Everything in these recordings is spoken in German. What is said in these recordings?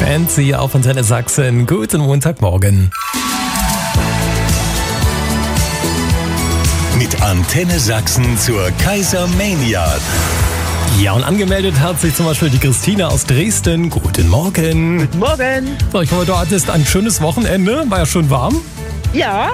Fancy auf Antenne Sachsen. Guten Montagmorgen. Mit Antenne Sachsen zur Kaisermania. Ja, und angemeldet hat sich zum Beispiel die Christina aus Dresden. Guten Morgen. Guten Morgen. So, ich hoffe, du hattest ein schönes Wochenende. War ja schon warm. Ja,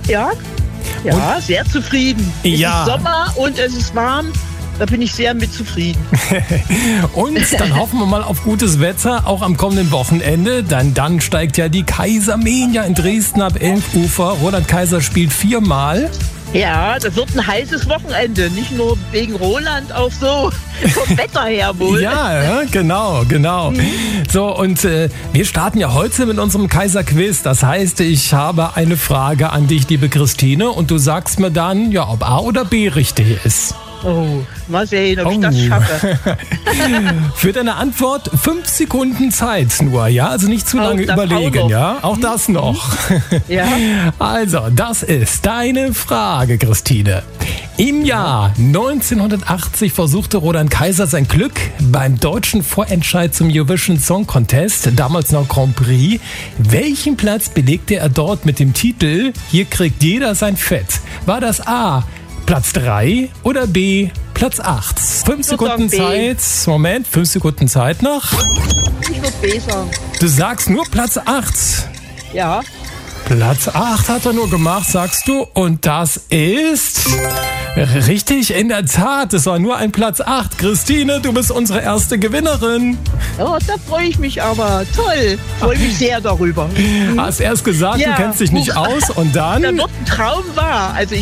sehr zufrieden. Ja. Es ist Sommer und es ist warm. Da bin ich sehr mit zufrieden. Und dann hoffen wir mal auf gutes Wetter, auch am kommenden Wochenende. Dann steigt ja die Kaisermania in Dresden ab 11 Ufer. Roland Kaiser spielt 4-mal. Ja, das wird ein heißes Wochenende. Nicht nur wegen Roland, auch so vom Wetter her wohl. Ja, genau. So, und wir starten ja heute mit unserem Kaiser-Quiz. Das heißt, ich habe eine Frage an dich, liebe Christine. Und du sagst mir dann, ja, ob A oder B richtig ist. Oh, mal sehen, ob ich das schaffe. Für deine Antwort 5 Sekunden Zeit nur, ja? Also nicht zu lange überlegen, ja? Auch das noch. Ja. Also, das ist deine Frage, Christine. Im Jahr 1980 versuchte Roland Kaiser sein Glück beim deutschen Vorentscheid zum Eurovision Song Contest, damals noch Grand Prix. Welchen Platz belegte er dort mit dem Titel „Hier kriegt jeder sein Fett"? War das A, Platz 3 oder B, Platz 8? 5 Sekunden Zeit. Moment, 5 Sekunden Zeit noch. Ich würde B sagen. Du sagst nur Platz 8. Ja. Platz 8 hat er nur gemacht, sagst du. Und das ist richtig, in der Tat. Es war nur ein Platz 8. Christine, du bist unsere erste Gewinnerin. Oh, da freue ich mich aber. Toll. Freue mich sehr darüber. Hast erst gesagt, Ja. du kennst dich nicht aus und dann? Da wird ein Traum wahr. Also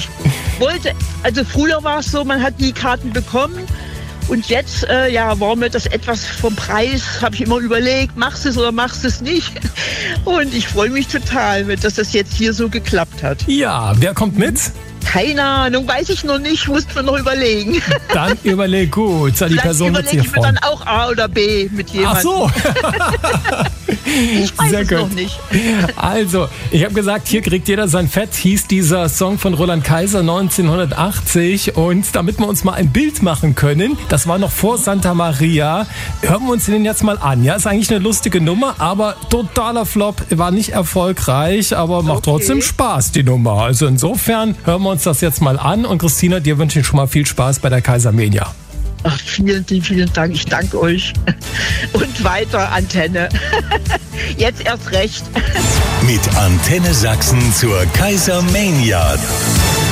früher war es so, man hat die Karten bekommen und jetzt, war mir das etwas vom Preis, habe ich immer überlegt, machst du es oder machst du es nicht? Und ich freue mich total, dass das jetzt hier so geklappt hat. Ja, wer kommt mit? Keine Ahnung, weiß ich noch nicht, muss man noch überlegen. Dann überleg gut. Die Vielleicht Person wird überlege sich ich mir freuen. dann auch A oder B mit jemandem. Ach so. Ich weiß Sehr es gut. noch nicht. Also, ich habe gesagt, hier kriegt jeder sein Fett, hieß dieser Song von Roland Kaiser 1980. Und damit wir uns mal ein Bild machen können, das war noch vor Santa Maria, hören wir uns den jetzt mal an. Ja, ist eigentlich eine lustige Nummer, aber totaler Flop, war nicht erfolgreich, aber macht trotzdem Spaß, die Nummer. Also insofern hören wir uns das jetzt mal an. Und Christina, dir wünsche ich schon mal viel Spaß bei der Kaisermania. Ach, vielen Dank. Ich danke euch. Und weiter, Antenne. Jetzt erst recht. Mit Antenne Sachsen zur Kaisermania.